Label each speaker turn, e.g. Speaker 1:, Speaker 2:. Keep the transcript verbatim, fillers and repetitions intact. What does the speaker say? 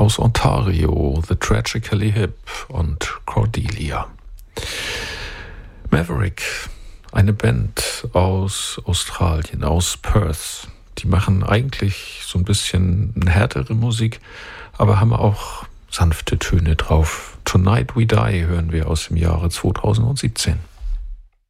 Speaker 1: aus Ontario, The Tragically Hip und Cordelia. Maverick, eine Band aus Australien, aus Perth. Die machen eigentlich so ein bisschen härtere Musik, aber haben auch sanfte Töne drauf. Tonight We Die hören wir aus dem Jahre zweitausendsiebzehn.